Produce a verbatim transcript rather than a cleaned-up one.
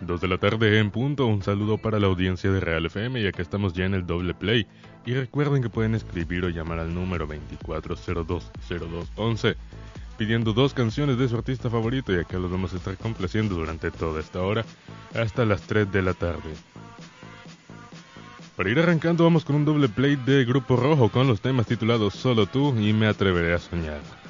Dos de la tarde en punto, un saludo para la audiencia de Real F M, ya que estamos ya en el doble play. Y recuerden que pueden escribir o llamar al número veinticuatro cero dos cero dos once pidiendo dos canciones de su artista favorito, ya que los vamos a estar complaciendo durante toda esta hora hasta las tres de la tarde. Para ir arrancando vamos con un doble play de Grupo Rojo con los temas titulados Solo tú y Me atreveré a soñar.